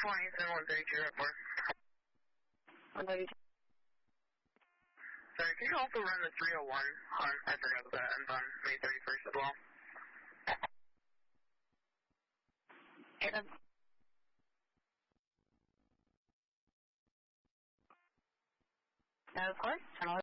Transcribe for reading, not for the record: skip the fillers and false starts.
Airport. 132. Sorry, can you also run the 301 on, I forgot that, and on May 31st as well? Adam. Of course,